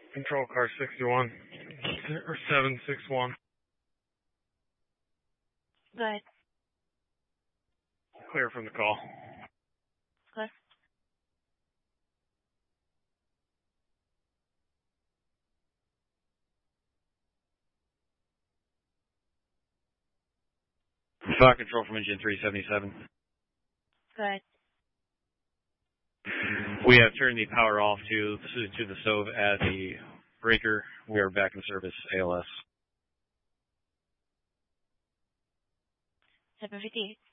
Control car 61 or 761. Go ahead. Clear from the call. Clear. Fire control from engine 377. Go ahead. We have turned the power off to the stove at the breaker. We are back in service, ALS. 758.